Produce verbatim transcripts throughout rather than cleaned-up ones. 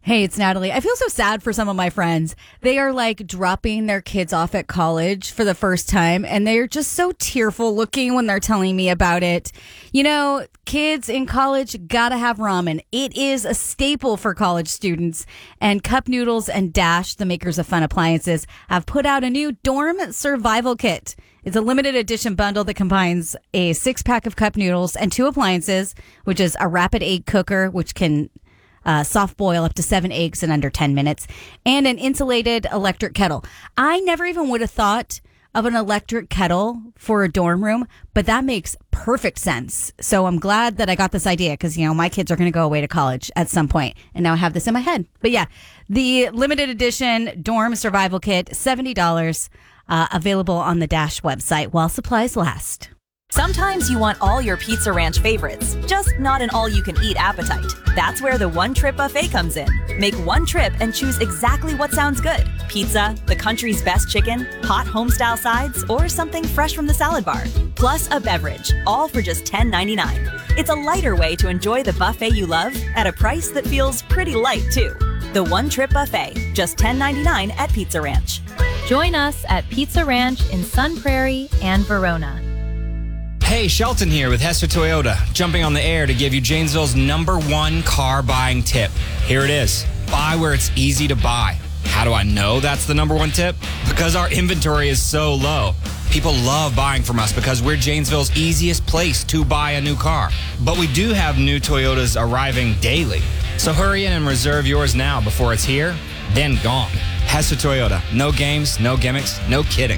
Hey, it's Natalie. I feel so sad for some of my friends. They are like dropping their kids off at college for the first time, and they're just so tearful looking when they're telling me about it. You know, kids in college gotta have ramen. It is a staple for college students. And Cup Noodles and Dash, the makers of fun appliances, have put out a new dorm survival kit. It's a limited edition bundle that combines a six pack of cup noodles and two appliances, which is a rapid egg cooker, which can Uh, soft boil up to seven eggs in under ten minutes, and an insulated electric kettle. I never even would have thought of an electric kettle for a dorm room, but that makes perfect sense. So I'm glad that I got this idea because, you know, my kids are going to go away to college at some point, and now I have this in my head. But yeah, the limited edition dorm survival kit, seventy dollars, uh, available on the Dash website while supplies last. Sometimes you want all your Pizza Ranch favorites, just not an all-you-can-eat appetite. That's where the One Trip Buffet comes in. Make one trip and choose exactly what sounds good. Pizza, the country's best chicken, hot home-style sides, or something fresh from the salad bar. Plus a beverage, all for just ten ninety-nine. It's a lighter way to enjoy the buffet you love at a price that feels pretty light, too. The One Trip Buffet, just ten ninety-nine at Pizza Ranch. Join us at Pizza Ranch in Sun Prairie and Verona. Hey, Shelton here with Hester Toyota, jumping on the air to give you Janesville's number one car buying tip. Here it is. Buy where it's easy to buy. How do I know that's the number one tip? Because our inventory is so low. People love buying from us because we're Janesville's easiest place to buy a new car. But we do have new Toyotas arriving daily. So hurry in and reserve yours now before it's here, then gone. Hester Toyota. No games, no gimmicks, no kidding.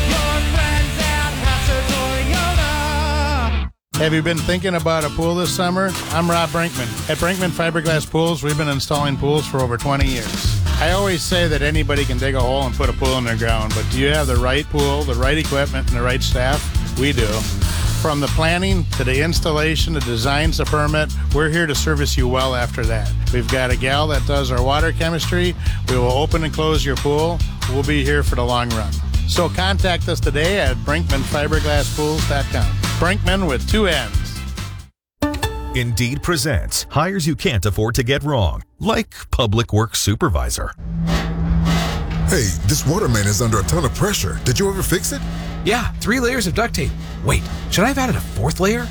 Have you been thinking about a pool this summer? I'm Rob Brinkman. At Brinkman Fiberglass Pools, we've been installing pools for over twenty years. I always say that anybody can dig a hole and put a pool in their ground, but do you have the right pool, the right equipment, and the right staff? We do. From the planning to the installation, the designs, the permit, we're here to service you well after that. We've got a gal that does our water chemistry. We will open and close your pool. We'll be here for the long run. So contact us today at brinkman fiberglass pools dot com. Brinkman with two N's. Indeed presents hires you can't afford to get wrong, like public works supervisor. Hey, this water main is under a ton of pressure. Did you ever fix it? Yeah, three layers of duct tape. Wait, should I have added a fourth layer?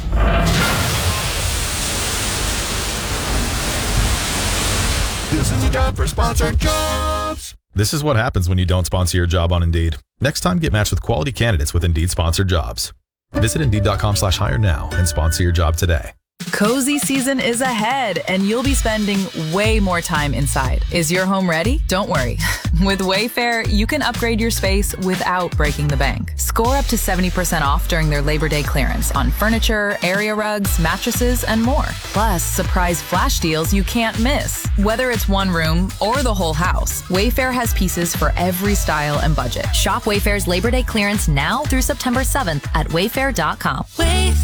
This is a job for Sponsored Jobs. This is what happens when you don't sponsor your job on Indeed. Next time, get matched with quality candidates with Indeed sponsored jobs. Visit Indeed.com slash hire now and sponsor your job today. Cozy season is ahead, and you'll be spending way more time inside. Is your home ready? Don't worry. With Wayfair, you can upgrade your space without breaking the bank. Score up to seventy percent off during their Labor Day clearance on furniture, area rugs, mattresses, and more. Plus, surprise flash deals you can't miss. Whether it's one room or the whole house, Wayfair has pieces for every style and budget. Shop Wayfair's Labor Day clearance now through September seventh at wayfair dot com. Wayfair.